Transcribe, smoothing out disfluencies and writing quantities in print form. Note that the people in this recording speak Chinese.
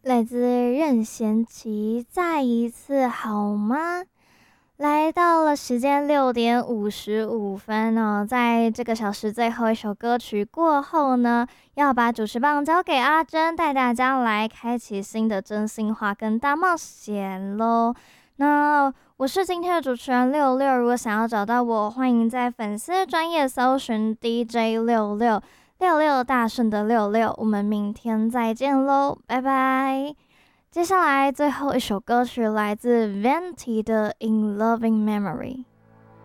来自任贤齐，再一次好吗？来到了时间6:55哦，在这个小时最后一首歌曲过后呢，要把主持棒交给阿珍，带大家来开启新的真心话跟大冒险喽。那我是今天的主持人六六，如果想要找到我，欢迎在粉丝专页搜寻 DJ 6666大顺的66，我们明天再见喽，拜拜。接下来最后一首歌曲来自 Venti 的《In Loving Memory》。